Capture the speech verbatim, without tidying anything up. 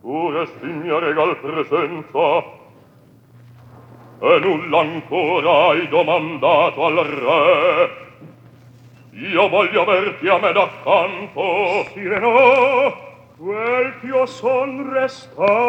tu resti mia regal presenza, e nulla ancora hai domandato al re. Io voglio averti a me d'accanto. Sireno, quel ch'io son restato